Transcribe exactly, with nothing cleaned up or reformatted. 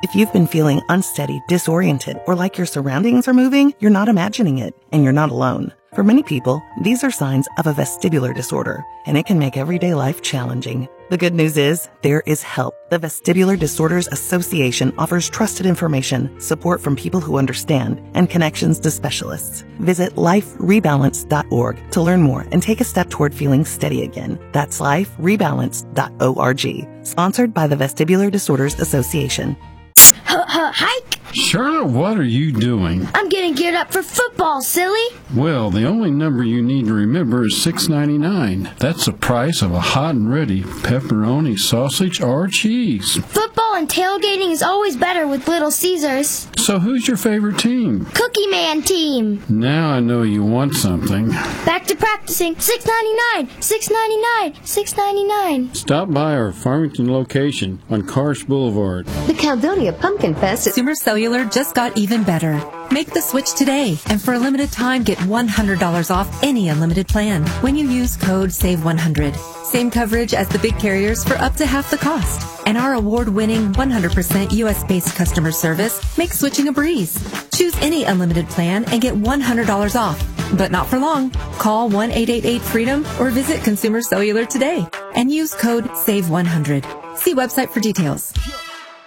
If you've been feeling unsteady, disoriented, or like your surroundings are moving, you're not imagining it, and you're not alone. For many people, these are signs of a vestibular disorder, and it can make everyday life challenging. The good news is, there is help. The Vestibular Disorders Association offers trusted information, support from people who understand, and connections to specialists. Visit life rebalance dot org to learn more and take a step toward feeling steady again. That's life rebalance dot org. Sponsored by the Vestibular Disorders Association. Hike? Charlotte, what are you doing? I'm getting geared up for football, silly. Well, the only number you need to remember is six ninety-nine. That's the price of a hot and ready pepperoni, sausage, or cheese. Football and tailgating is always better with Little Caesars. So who's your favorite team? Cookie Man team. Now I know you want something. Back to practicing. six ninety-nine, six ninety-nine, six ninety-nine. Stop by our Farmington location on Karsh Boulevard. The Caledonia Pumpkin Fest at Consumer Cellular just got even better. Make the switch today, and for a limited time, get one hundred dollars off any unlimited plan when you use code save one hundred. Same coverage as the big carriers for up to half the cost. And our award-winning one hundred percent U S-based customer service makes switching a breeze. Choose any unlimited plan and get one hundred dollars off. But not for long. Call one eight eight eight freedom or visit Consumer Cellular today and use code save one hundred. See website for details.